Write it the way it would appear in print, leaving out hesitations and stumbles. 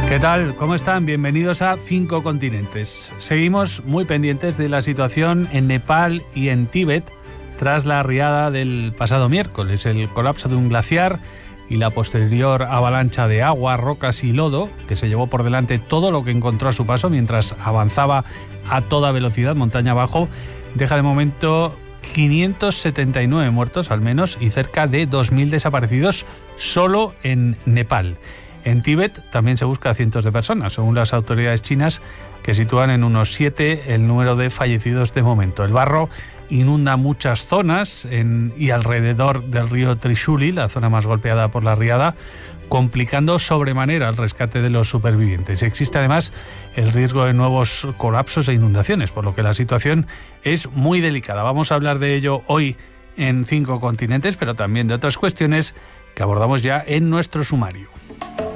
¿Qué tal? ¿Cómo están? Bienvenidos a 5 Continentes. Seguimos muy pendientes de la situación en Nepal y en Tíbet tras la riada del pasado miércoles, el colapso de un glaciar y la posterior avalancha de agua, rocas y lodo que se llevó por delante todo lo que encontró a su paso mientras avanzaba a toda velocidad montaña abajo, deja de momento 579 muertos al menos y cerca de 2.000 desaparecidos solo en Nepal. En Tíbet también se busca a cientos de personas, según las autoridades chinas, que sitúan en unos 7 el número de fallecidos de momento. El barro inunda muchas zonas y alrededor del río Trishuli, la zona más golpeada por la riada, complicando sobremanera el rescate de los supervivientes. Existe además el riesgo de nuevos colapsos e inundaciones, por lo que la situación es muy delicada. Vamos a hablar de ello hoy en 5 Continentes, pero también de otras cuestiones que abordamos ya en nuestro sumario.